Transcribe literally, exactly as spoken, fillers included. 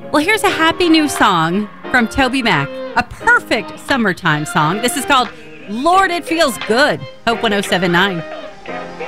Well, here's a happy new song from Toby Mac, a perfect summertime song. This is called Lord, It Feels Good. Hope one oh seven point nine.